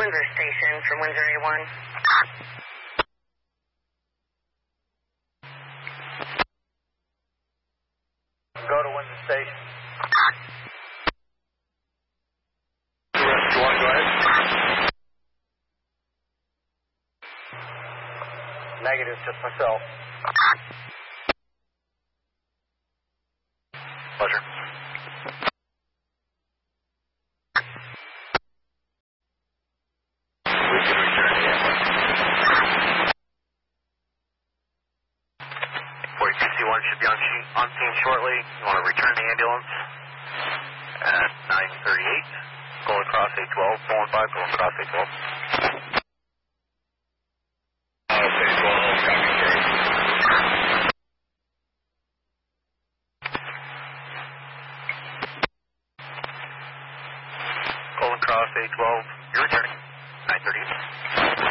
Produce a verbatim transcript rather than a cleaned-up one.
Windsor Station from Windsor A one. Go to Windsor Station. two one, go ahead. Negative, just myself. Pleasure. We can return the ambulance. forty-two C one should be on, on scene shortly. You want to return the ambulance at nine thirty-eight. Going across A twelve, four one five, going across A twelve. Okay, twelve, copy through. Going across A twelve, you're returning.